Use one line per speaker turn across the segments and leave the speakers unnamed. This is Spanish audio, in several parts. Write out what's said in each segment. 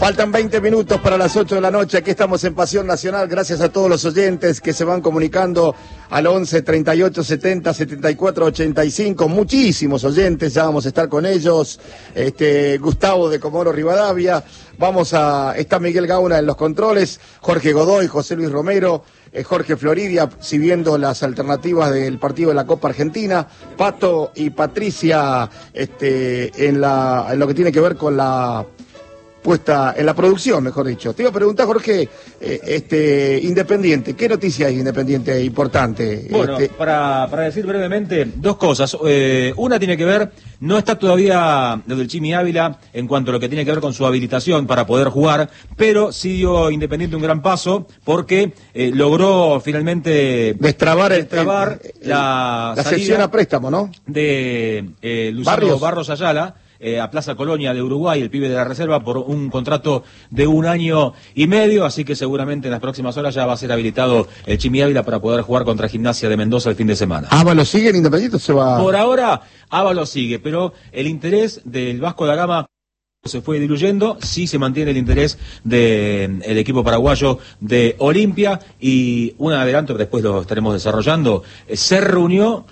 Faltan 20 minutos para las 8 de la noche. Aquí estamos en Pasión Nacional. Gracias a todos los oyentes que se van comunicando al 11 38 70 74 85. Muchísimos oyentes, ya vamos a estar con ellos. Gustavo de Comodoro Rivadavia. Está Miguel Gauna en los controles, Jorge Godoy, José Luis Romero, Jorge Floridia, siguiendo las alternativas del partido de la Copa Argentina, Pato y Patricia en lo que tiene que ver con la puesta en la producción, mejor dicho. Te iba a preguntar, Jorge, Independiente, ¿qué noticia hay Independiente importante?
Bueno, para decir brevemente, dos cosas. Una tiene que ver, no está todavía lo del Chimi Ávila en cuanto a lo que tiene que ver con su habilitación para poder jugar, pero sí dio Independiente un gran paso porque logró finalmente
destrabar
la
sección a préstamo, ¿no?
De Luciano Barros Ayala, a Plaza Colonia de Uruguay, el pibe de la reserva, por un contrato de 1 año y medio, así que seguramente en las próximas horas ya va a ser habilitado el Chimi Ávila para poder jugar contra Gimnasia de Mendoza el fin de semana.
¿Ábalos sigue en Independiente o se va?
Por ahora, Ábalos sigue, pero el interés del Vasco da Gama se fue diluyendo, sí se mantiene el interés del equipo paraguayo de Olimpia, y un adelanto que después lo estaremos desarrollando, se reunió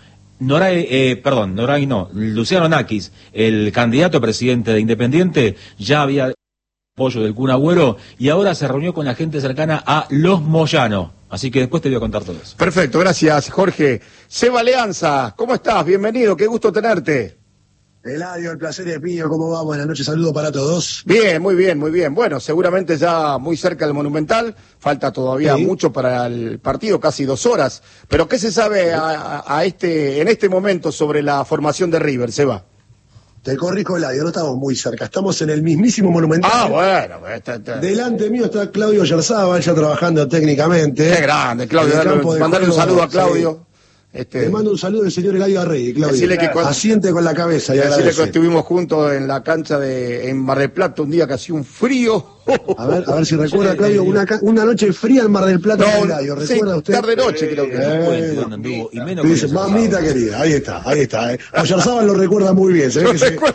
Luciano Nakis, el candidato a presidente de Independiente, ya había apoyo del Kun Agüero y ahora se reunió con la gente cercana a Los Moyano. Así que después te voy a contar todo eso.
Perfecto, gracias, Jorge. Seba Leanza, ¿cómo estás? Bienvenido, qué gusto tenerte.
Eladio, el placer es mío, ¿cómo va? Buenas noches, saludos para todos.
Muy bien. Bueno, seguramente ya muy cerca del Monumental, falta todavía mucho para el partido, casi 2 horas. Pero ¿qué se sabe en este momento sobre la formación de River, Seba?
Te corrijo, Eladio, no estamos muy cerca, estamos en el mismísimo Monumental.
Bueno.
Delante mío está Claudio Yerzábal, ya trabajando técnicamente.
Qué grande, Claudio, mandarle un saludo a Claudio.
Le mando un saludo del señor Eladio Arrey, Claudio. Asiente con la cabeza y
decirle que estuvimos juntos en la cancha en Mar del Plata un día que hacía un frío.
A ver si recuerda, Claudio, una noche fría en Mar del Plata. Eladio, ¿recuerda usted?
Tarde-noche creo que.
Dice, mamita querida, ahí está. Oyarzábal lo recuerda muy bien. Se ve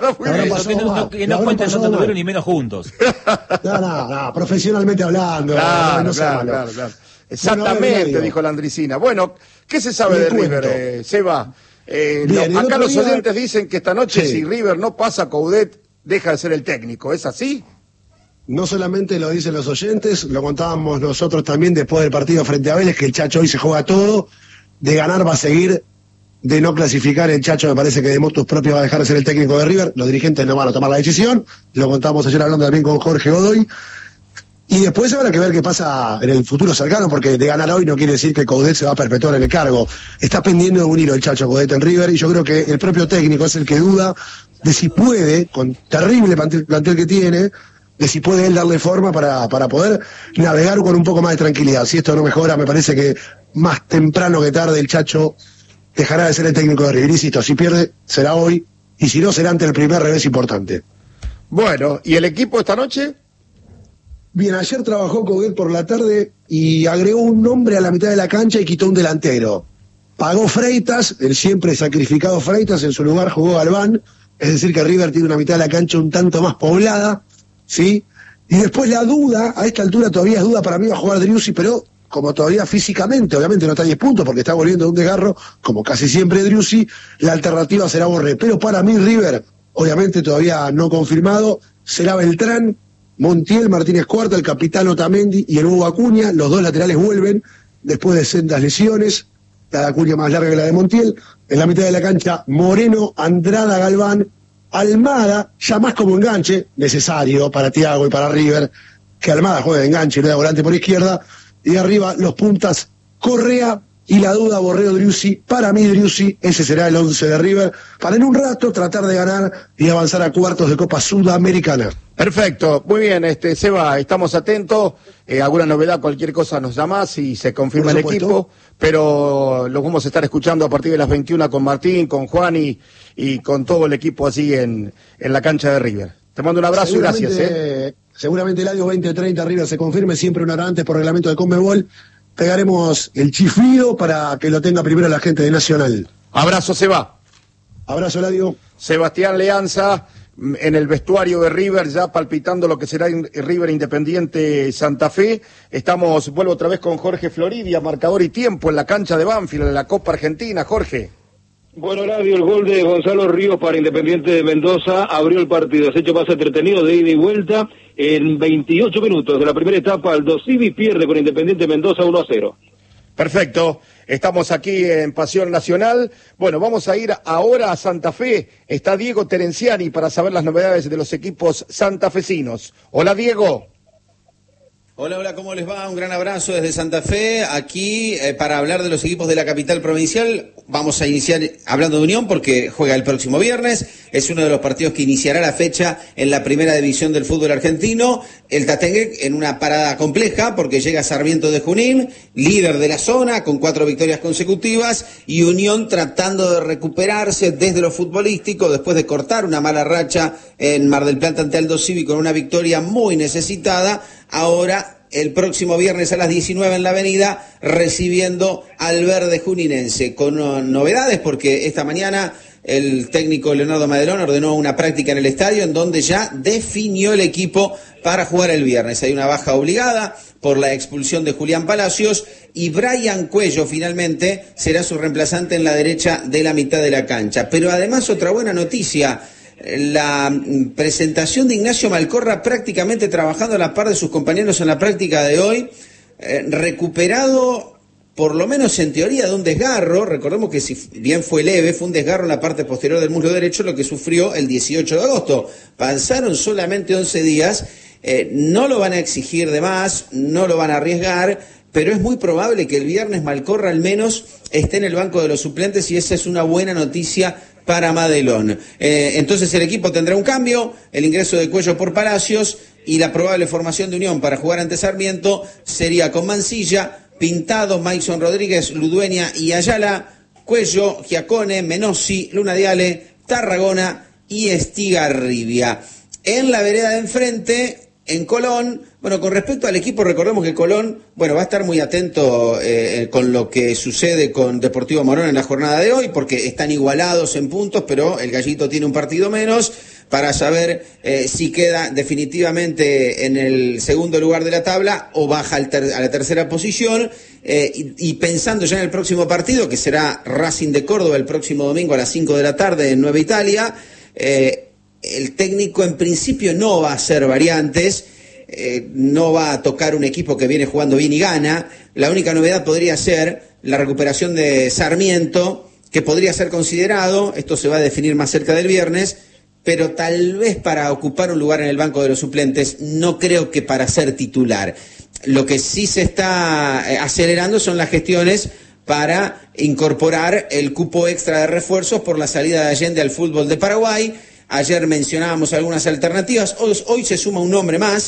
que no cuenten tanto tuvieron ni menos juntos.
No, profesionalmente hablando.
Claro. Exactamente, dijo la Andricina. Bueno, ¿qué se sabe de River, Seba? Acá los oyentes dicen que esta noche si River no pasa, Coudet deja de ser el técnico. ¿Es así?
No solamente lo dicen los oyentes, lo contábamos nosotros también después del partido frente a Vélez, que el Chacho hoy se juega todo. De ganar va a seguir, de no clasificar el Chacho me parece que de motus propios va a dejar de ser el técnico de River. Los dirigentes no van a tomar la decisión. Lo contamos ayer hablando también con Jorge Godoy. Y después habrá que ver qué pasa en el futuro cercano, porque de ganar hoy no quiere decir que Coudet se va a perpetuar en el cargo. Está pendiendo de un hilo el Chacho Coudet en River, y yo creo que el propio técnico es el que duda de si puede, con terrible plantel que tiene, de si puede él darle forma para poder navegar con un poco más de tranquilidad. Si esto no mejora, me parece que más temprano que tarde el Chacho dejará de ser el técnico de River. Insisto, si pierde, será hoy, y si no, será ante el primer revés importante.
Bueno, ¿y el equipo esta noche?
Bien, ayer trabajó Coudet por la tarde y agregó un nombre a la mitad de la cancha y quitó un delantero. Pagó Freitas, el siempre sacrificado Freitas, en su lugar jugó Galván, es decir que River tiene una mitad de la cancha un tanto más poblada, ¿sí? Y después la duda, a esta altura todavía es duda, para mí va a jugar Driussi, pero como todavía físicamente, obviamente no está a 10 puntos porque está volviendo de un desgarro, como casi siempre Driussi, la alternativa será Borré. Pero para mí River, obviamente todavía no confirmado, será Beltrán, Montiel, Martínez Cuarta, el capitán Otamendi y el nuevo Acuña. Los dos laterales vuelven después de sendas lesiones, la de Acuña más larga que la de Montiel. En la mitad de la cancha, Moreno, Andrada, Galván, Almada, ya más como enganche, necesario para Thiago y para River, que Almada juegue de enganche y no de volante por izquierda. Y arriba los puntas, Correa y la duda Borré o Driussi. Para mí Driussi, ese será el 11 de River, para en un rato tratar de ganar y avanzar a cuartos de Copa Sudamericana.
Perfecto, muy bien, Seba, estamos atentos, alguna novedad, cualquier cosa nos llamás y se confirma el equipo, pero lo vamos a estar escuchando a partir de las 21 con Martín, con Juan y con todo el equipo así en la cancha de River. Te mando un abrazo y gracias.
Seguramente el año 2030 River se confirme, siempre una hora antes por reglamento de Conmebol. Pegaremos el chiflido para que lo tenga primero la gente de Nacional.
Abrazo, Seba.
Abrazo, Eladio.
Sebastián Leanza, en el vestuario de River, ya palpitando lo que será River Independiente Santa Fe. Vuelvo otra vez con Jorge Floridia, marcador y tiempo en la cancha de Banfield, en la Copa Argentina. Jorge.
Bueno, Radio, el gol de Gonzalo Ríos para Independiente de Mendoza abrió el partido. Se ha hecho más entretenido de ida y vuelta. En 28 minutos de la primera etapa, Aldo Civi pierde con Independiente de Mendoza 1-0.
Perfecto. Estamos aquí en Pasión Nacional. Bueno, vamos a ir ahora a Santa Fe. Está Diego Terenciani para saber las novedades de los equipos santafesinos. Hola, Diego.
Hola, ¿cómo les va? Un gran abrazo desde Santa Fe, aquí para hablar de los equipos de la capital provincial. Vamos a iniciar hablando de Unión porque juega el próximo viernes, es uno de los partidos que iniciará la fecha en la primera división del fútbol argentino. El Tatengue en una parada compleja porque llega Sarmiento de Junín, líder de la zona con 4 victorias consecutivas, y Unión tratando de recuperarse desde lo futbolístico después de cortar una mala racha en Mar del Plata ante Aldo Civi con una victoria muy necesitada. Ahora, el próximo viernes a las 19 en la Avenida, recibiendo al Verde Juninense, con novedades porque esta mañana el técnico Leonardo Madelón ordenó una práctica en el estadio en donde ya definió el equipo para jugar el viernes. Hay una baja obligada por la expulsión de Julián Palacios y Brian Cuello finalmente será su reemplazante en la derecha de la mitad de la cancha. Pero además otra buena noticia: la presentación de Ignacio Malcorra prácticamente trabajando a la par de sus compañeros en la práctica de hoy, recuperado por lo menos en teoría de un desgarro. Recordemos que si bien fue leve, fue un desgarro en la parte posterior del muslo derecho, lo que sufrió el 18 de agosto. Pasaron solamente 11 días, no lo van a exigir de más, no lo van a arriesgar, pero es muy probable que el viernes Malcorra al menos esté en el banco de los suplentes y esa es una buena noticia para Madelón. Entonces el equipo tendrá un cambio, el ingreso de Cuello por Palacios, y la probable formación de Unión para jugar ante Sarmiento sería con Mancilla, Pintado, Maison Rodríguez, Ludueña y Ayala, Cuello, Giacone, Menossi, Luna Diale, Tarragona y Estigarribia. En la vereda de enfrente, en Colón, bueno, con respecto al equipo, recordemos que Colón, bueno, va a estar muy atento con lo que sucede con Deportivo Morón en la jornada de hoy, porque están igualados en puntos, pero el Gallito tiene un partido menos, para saber si queda definitivamente en el segundo lugar de la tabla o baja a la tercera posición, y pensando ya en el próximo partido, que será Racing de Córdoba el próximo domingo a las 5 de la tarde en Nueva Italia. El técnico en principio no va a hacer variantes, no va a tocar un equipo que viene jugando bien y gana. La única novedad podría ser la recuperación de Sarmiento, que podría ser considerado, esto se va a definir más cerca del viernes, pero tal vez para ocupar un lugar en el banco de los suplentes, no creo que para ser titular. Lo que sí se está acelerando son las gestiones para incorporar el cupo extra de refuerzos por la salida de Allende al fútbol de Paraguay. Ayer mencionábamos algunas alternativas, hoy se suma un nombre más,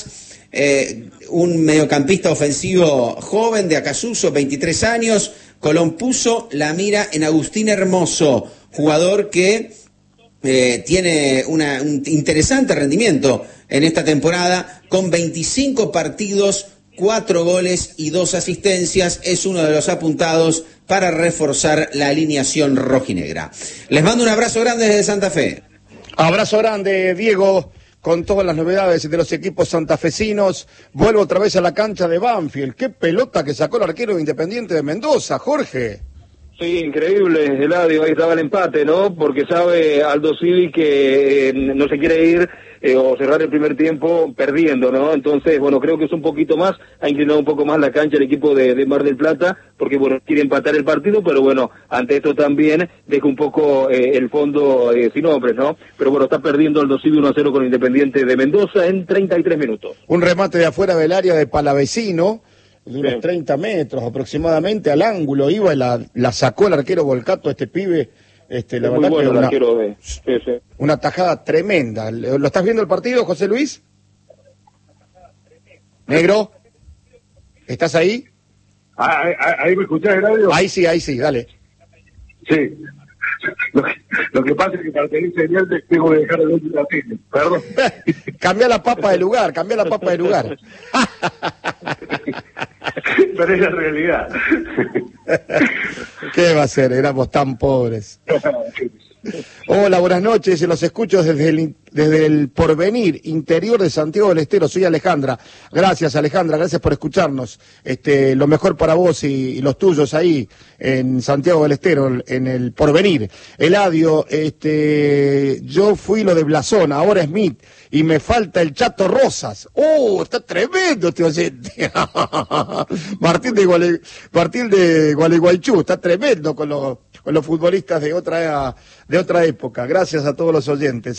un mediocampista ofensivo joven de Acasuso, 23 años. Colón puso la mira en Agustín Hermoso, jugador que tiene un interesante rendimiento en esta temporada, con 25 partidos, 4 goles y 2 asistencias. Es uno de los apuntados para reforzar la alineación rojinegra. Les mando un abrazo grande desde Santa Fe.
Abrazo grande, Diego, con todas las novedades de los equipos santafesinos. Vuelvo otra vez a la cancha de Banfield. Qué pelota que sacó el arquero de Independiente de Mendoza, Jorge.
Sí, increíble, Eladio, ahí estaba el empate, ¿no? Porque sabe Aldo Civi que no se quiere ir o cerrar el primer tiempo perdiendo, ¿no? Entonces, bueno, creo que es un poquito más, ha inclinado un poco más la cancha el equipo de Mar del Plata, porque, bueno, quiere empatar el partido, pero bueno, ante esto también deja un poco el fondo sin hombres, ¿no? Pero bueno, está perdiendo Aldo Civi 1-0 con Independiente de Mendoza en 33 minutos.
Un remate de afuera del área de Palavecino, de unos 30 metros aproximadamente, al ángulo iba y la sacó el arquero Volcato, este pibe. La
muy
verdad
bueno
que
el arquero
una tajada tremenda. ¿Lo estás viendo el partido, José Luis? ¿Negro? ¿Estás ahí?
¿Ahí me escuchás, Eladio?
Ahí sí, dale.
Sí. Lo que pasa es que para tener señal tengo que dejar el otro latino. Perdón.
Cambia la papa de lugar.
Pero es la realidad.
¿Qué va a ser? Éramos tan pobres. Hola, buenas noches, los escucho desde el Porvenir, interior de Santiago del Estero. Soy Alejandra. Gracias, Alejandra, gracias por escucharnos. Lo mejor para vos y los tuyos ahí en Santiago del Estero, en el Porvenir. Eladio, yo fui lo de Blasón, ahora Smith, y me falta el Chato Rosas. Está tremendo este oyente. Martín de Gualeguaychú, está tremendo con los futbolistas de otra época. Gracias a todos los oyentes.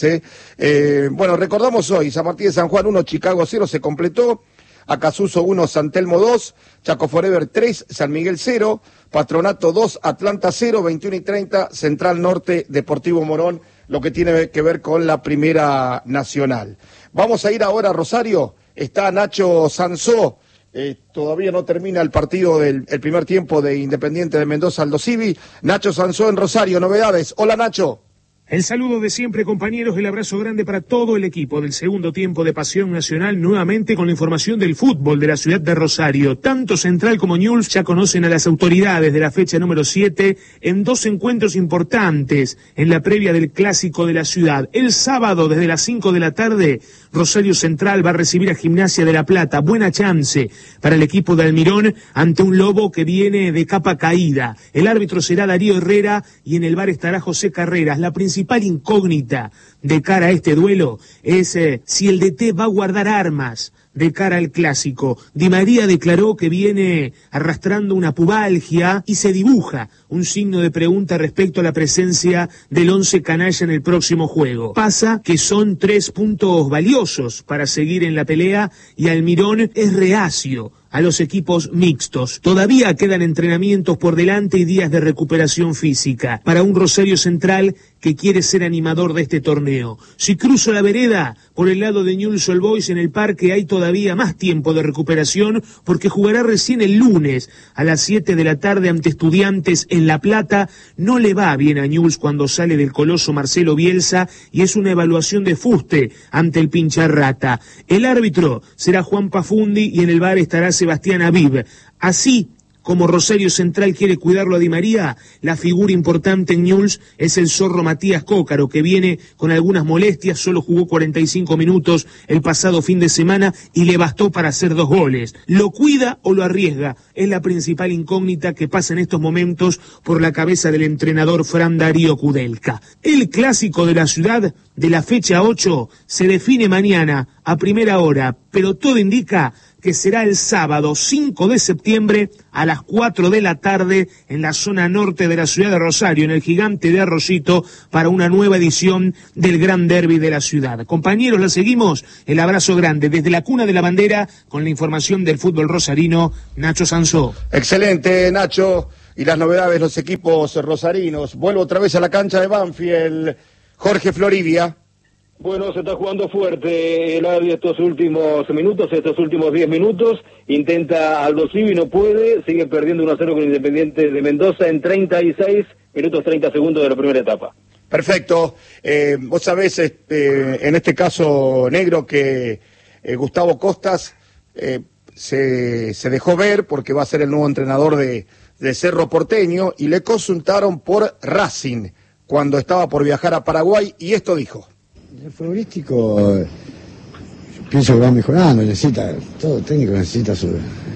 Bueno, recordamos hoy, San Martín de San Juan 1, Chicago 0, se completó. Acasuso 1, San Telmo 2, Chaco Forever 3, San Miguel 0, Patronato 2, Atlanta 0, 21:30, Central Norte, Deportivo Morón, lo que tiene que ver con la Primera Nacional. Vamos a ir ahora a Rosario, está Nacho Sansó, todavía no termina el partido el primer tiempo de Independiente de Mendoza Aldo Civi. Nacho Sansó en Rosario, novedades. Hola, Nacho.
El saludo de siempre, compañeros, el abrazo grande para todo el equipo del segundo tiempo de Pasión Nacional, nuevamente con la información del fútbol de la ciudad de Rosario. Tanto Central como Newell's ya conocen a las autoridades de la fecha número 7 en dos encuentros importantes en la previa del clásico de la ciudad. El sábado, desde las 5 de la tarde, Rosario Central va a recibir a Gimnasia de La Plata. Buena chance para el equipo de Almirón ante un Lobo que viene de capa caída. El árbitro será Darío Herrera y en el bar estará José Carreras. La principal incógnita de cara a este duelo es si el DT va a guardar armas de cara al clásico. Di María declaró que viene arrastrando una pubalgia y se dibuja un signo de pregunta respecto a la presencia del 11 canalla en el próximo juego. Pasa que son 3 puntos valiosos para seguir en la pelea y Almirón es reacio a los equipos mixtos. Todavía quedan entrenamientos por delante y días de recuperación física para un Rosario Central que quiere ser animador de este torneo. Si cruzo la vereda por el lado de Newell's Old Boys en el parque hay todavía más tiempo de recuperación porque jugará recién el lunes a las 7 de la tarde ante Estudiantes en La Plata. No le va bien a Newell's cuando sale del coloso Marcelo Bielsa y es una evaluación de fuste ante el Pincharrata. El árbitro será Juan Pafundi y en el bar estará Sebastián Aviv. Así como Rosario Central quiere cuidarlo a Di María, la figura importante en Newell's es el zorro Matías Cócaro, que viene con algunas molestias, solo jugó 45 minutos el pasado fin de semana y le bastó para hacer 2 goles. ¿Lo cuida o lo arriesga? Es la principal incógnita que pasa en estos momentos por la cabeza del entrenador Fran Darío Kudelka. El clásico de la ciudad de la fecha 8 se define mañana a primera hora, pero todo indica que será el sábado 5 de septiembre a las 4 de la tarde en la zona norte de la ciudad de Rosario, en el Gigante de Arroyito, para una nueva edición del Gran Derby de la ciudad. Compañeros, la seguimos. El abrazo grande desde la cuna de la bandera con la información del fútbol rosarino, Nacho Sansó.
Excelente, Nacho. Y las novedades de los equipos rosarinos. Vuelvo otra vez a la cancha de Banfield. Jorge Floribia.
Bueno, se está jugando fuerte el área estos últimos minutos, estos últimos 10 minutos. Intenta Aldo Civi, no puede. Sigue perdiendo 1-0 con Independiente de Mendoza en 36 minutos 30 segundos de la primera etapa.
Perfecto. Vos sabés, en este caso, Negro, que Gustavo Costas se dejó ver porque va a ser el nuevo entrenador de Cerro Porteño y le consultaron por Racing cuando estaba por viajar a Paraguay y esto dijo.
El futbolístico, pienso que va mejorando, todo técnico necesita su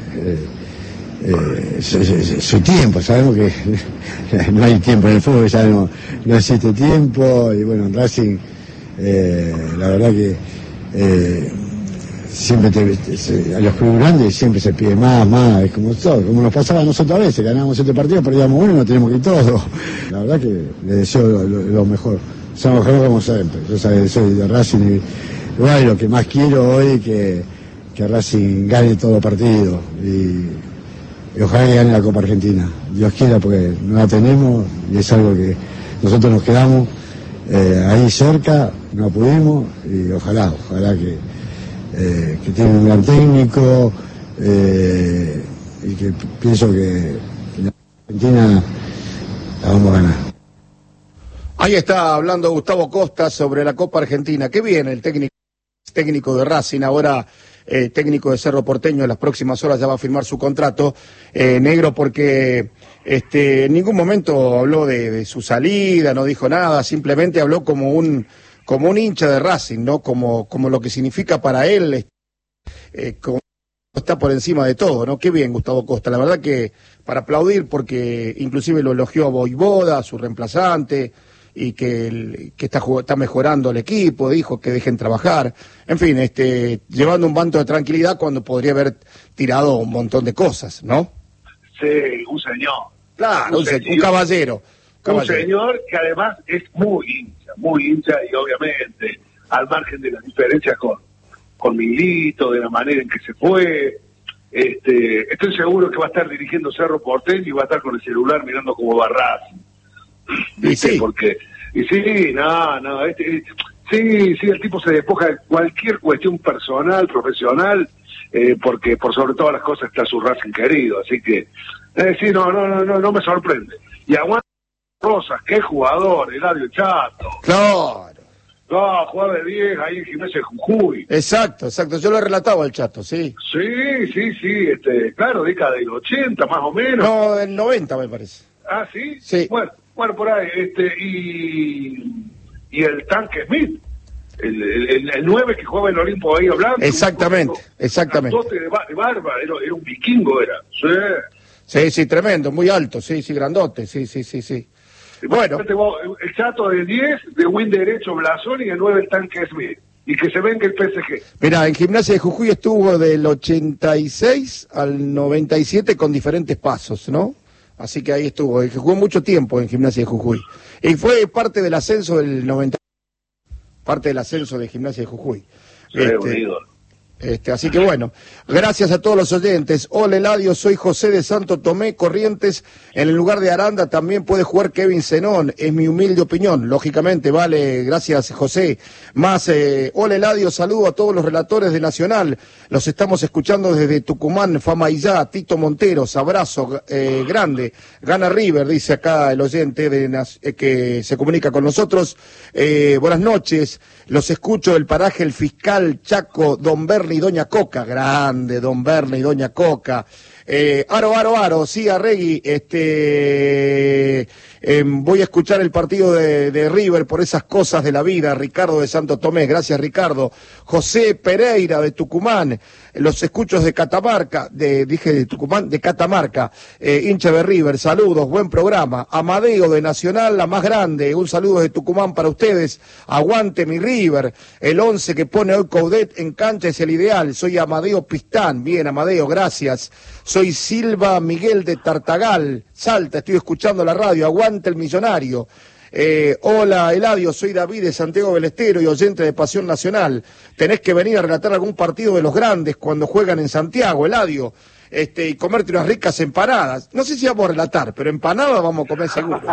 tiempo. Sabemos que no hay tiempo en el fútbol, ya no existe tiempo, y bueno, en Racing, la verdad que siempre a los clubes grandes siempre se pide más, es como todo, como nos pasaba a nosotros a veces, ganábamos 7 partidos, perdíamos uno y nos tenemos que ir todo. La verdad que le deseo lo mejor. Somos mejor como siempre. Yo soy de Racing y bueno, lo que más quiero hoy es que Racing gane todo partido y ojalá que gane la Copa Argentina. Dios quiera, porque no la tenemos y es algo que nosotros nos quedamos ahí cerca, no pudimos y ojalá que tiene un gran técnico y que pienso que la Argentina la vamos a ganar.
Ahí está hablando Gustavo Costa sobre la Copa Argentina. Qué bien el técnico de Racing ahora técnico de Cerro Porteño, en las próximas horas ya va a firmar su contrato, Negro, porque en ningún momento habló de su salida, no dijo nada, simplemente habló como un hincha de Racing, ¿no? Como lo que significa para él, como está por encima de todo, ¿no? Qué bien Gustavo Costa, la verdad que para aplaudir, porque inclusive lo elogió a Voivoda, a su reemplazante, y que está mejorando el equipo, dijo que dejen trabajar, en fin, llevando un manto de tranquilidad cuando podría haber tirado un montón de cosas, ¿no?
Sí, un señor.
Claro, un caballero.
Un señor que además es muy hincha, y obviamente, al margen de las diferencias con Milito, de la manera en que se fue, estoy seguro que va a estar dirigiendo Cerro Porteño y va a estar con el celular mirando cómo va Racing.
Y sí.
Porque, sí, el tipo se despoja de cualquier cuestión personal, profesional, porque por sobre todas las cosas está su Racing querido, así que, sí, no me sorprende. Y aguanta Rosas, qué jugador, Eladio Chato.
Claro.
No, jugador de 10 ahí en Gimnasia de Jujuy.
Exacto, yo lo relataba al Chato, sí.
Sí, claro, década del 80 más o menos.
No, del 90 me parece.
Ah, ¿sí?
Sí.
Bueno, por ahí, y el Tanque Smith, el 9 que jugaba en el Olimpo ahí hablando.
Exactamente.
De barba, era un vikingo, era.
Sí, tremendo, muy alto, sí, grandote, sí. Bueno.
El Chato de 10, de win derecho Blasón, y el 9 el Tanque Smith. Y que se venga el PSG.
Mirá, en Gimnasia de Jujuy estuvo del 86 al 97 con diferentes pasos, ¿no? Así que ahí estuvo, jugó mucho tiempo en Gimnasia de Jujuy. Y fue parte del ascenso del 90, parte del ascenso de Gimnasia de Jujuy. Así que bueno, gracias a todos los oyentes. Hola Eladio, soy José de Santo Tomé, Corrientes. En el lugar de Aranda también puede jugar Kevin Zenón, es mi humilde opinión. Lógicamente, vale, gracias José. Hola Eladio, saludo a todos los relatores de Nacional. Los estamos escuchando desde Tucumán, Famaillá, Tito Monteros, abrazo grande. Gana River, dice acá el oyente que se comunica con nosotros. Buenas noches, los escucho del paraje El Fiscal, Chaco, Don Berni y Doña Coca, grande Don Berni y Doña Coca. Aro, sí, Arregui, voy a escuchar el partido de River por esas cosas de la vida. Ricardo de Santo Tomé, gracias Ricardo. José Pereira de Tucumán, los escuchos de Catamarca, dije de Tucumán, de Catamarca, hincha de River, saludos, buen programa. Amadeo de Nacional, la más grande, un saludo de Tucumán para ustedes, aguante mi River, el 11 que pone hoy Coudet en cancha es el ideal, soy Amadeo Pistán, bien Amadeo, gracias. Soy Silva Miguel de Tartagal, Salta, estoy escuchando la radio, aguante el millonario. Hola Eladio, soy David de Santiago del Estero y oyente de Pasión Nacional. Tenés que venir a relatar algún partido de los grandes cuando juegan en Santiago, Eladio, y comerte unas ricas empanadas. No sé si vamos a relatar, pero empanadas vamos a comer seguro.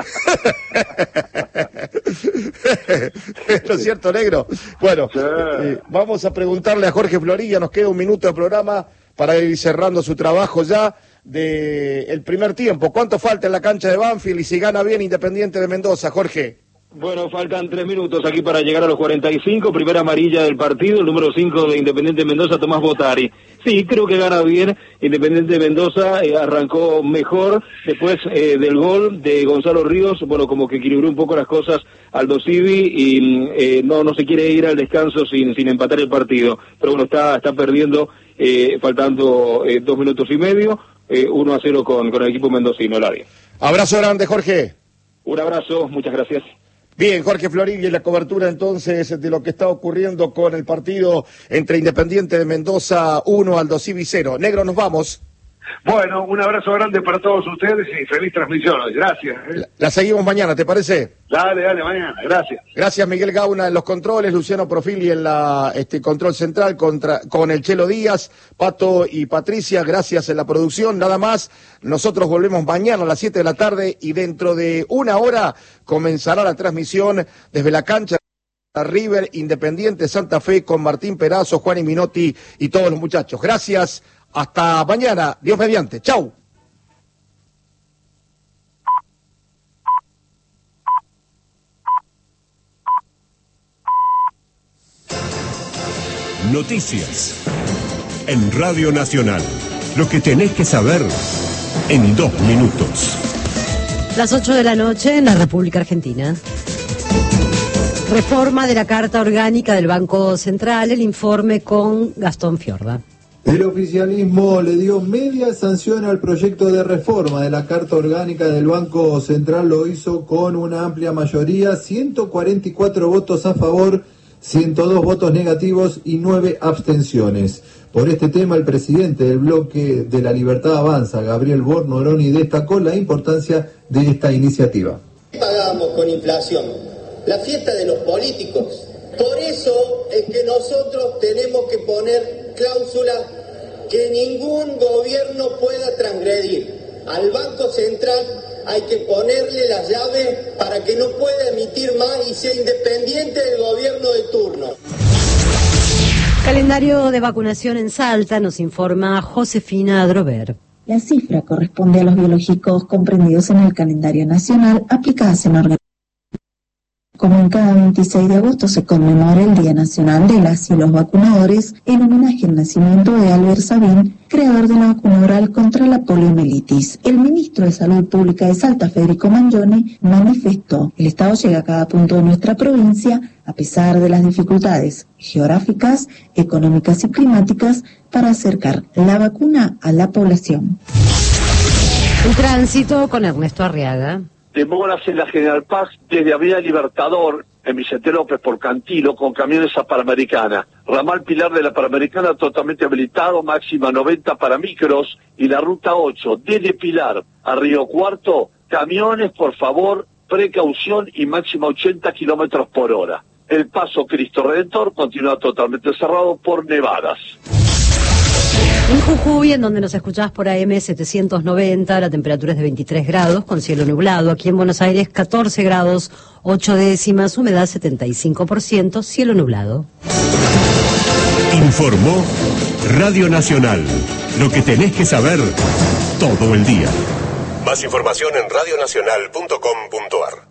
¿No es cierto, Negro? Bueno, vamos a preguntarle a Jorge Florilla, nos queda un minuto de programa para ir cerrando su trabajo ya del primer tiempo. ¿Cuánto falta en la cancha de Banfield y si gana bien Independiente de Mendoza, Jorge?
Bueno, faltan 3 minutos aquí para llegar a los 45, primera amarilla del partido, el número 5 de Independiente de Mendoza, Tomás Botari. Sí, creo que gana bien Independiente de Mendoza, arrancó mejor después del gol de Gonzalo Ríos, bueno, como que equilibró un poco las cosas Aldo Civi y no se quiere ir al descanso sin empatar el partido, pero bueno, está perdiendo, faltando 2 minutos y medio, 1-0 con el equipo mendocino, Eladio.
Abrazo grande, Jorge.
Un abrazo, muchas gracias.
Bien, Jorge Florilla, en la cobertura entonces de lo que está ocurriendo con el partido entre Independiente de Mendoza 1, Aldo Civi 0. Negro, nos vamos.
Bueno, un abrazo grande para todos ustedes y feliz transmisión. Gracias.
La seguimos mañana, ¿te parece?
Dale, mañana. Gracias.
Gracias, Miguel Gauna en los controles, Luciano Profili en la control central con el Chelo Díaz, Pato y Patricia, gracias en la producción. Nada más, nosotros volvemos mañana a las 7 de la tarde y dentro de 1 hora comenzará la transmisión desde la cancha River Independiente Santa Fe con Martín Perazo, Juan y Minotti y todos los muchachos. Gracias. Hasta mañana, Dios mediante. Chau.
Noticias. en Radio Nacional. Lo que tenés que saber en 2 minutos.
Las 8 de la noche en la República Argentina. Reforma de la Carta Orgánica del Banco Central, el informe con Gastón Fiorda.
El oficialismo le dio media sanción al proyecto de reforma de la Carta Orgánica del Banco Central. Lo hizo con una amplia mayoría, 144 votos a favor, 102 votos negativos y 9 abstenciones. Por este tema, el presidente del bloque de La Libertad Avanza, Gabriel Bornoroni, destacó la importancia de esta iniciativa.
Pagamos con inflación la fiesta de los políticos. Por eso es que nosotros tenemos que poner cláusulas que ningún gobierno pueda transgredir. Al Banco Central hay que ponerle las llaves para que no pueda emitir más y sea independiente del gobierno de turno.
Calendario de vacunación en Salta, nos informa Josefina Adrover.
La cifra corresponde a los biológicos comprendidos en el calendario nacional aplicadas en organismos. Como en cada 26 de agosto se conmemora el Día Nacional de las y los Vacunadores, en homenaje al nacimiento de Albert Sabin, creador de la vacuna oral contra la poliomielitis. El ministro de Salud Pública de Salta, Federico Mangione, manifestó: el Estado llega a cada punto de nuestra provincia, a pesar de las dificultades geográficas, económicas y climáticas, para acercar la vacuna a la población.
El tránsito con Ernesto Arriaga.
Demoras en la General Paz desde Avenida Libertador, en Vicente López por Cantilo, con camiones a Panamericana. Ramal Pilar de la Panamericana totalmente habilitado, máxima 90 para micros. Y la ruta 8, desde Pilar a Río Cuarto, camiones, por favor, precaución y máxima 80 kilómetros por hora. El paso Cristo Redentor continúa totalmente cerrado por nevadas.
En Jujuy, en donde nos escuchás por AM 790, la temperatura es de 23 grados, con cielo nublado. Aquí en Buenos Aires, 14 grados, 8 décimas, humedad 75%, cielo nublado.
Informó Radio Nacional. Lo que tenés que saber todo el día. Más información en radionacional.com.ar.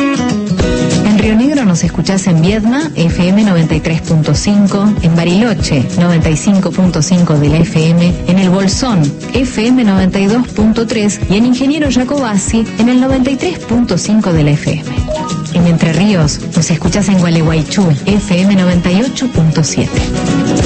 En Río Negro nos escuchás en Viedma, FM 93.5, en Bariloche, 95.5 de la FM, en El Bolsón, FM 92.3 y en Ingeniero Jacobasi, en el 93.5 de la FM. En Entre Ríos nos escuchás en Gualeguaychú, FM 98.7.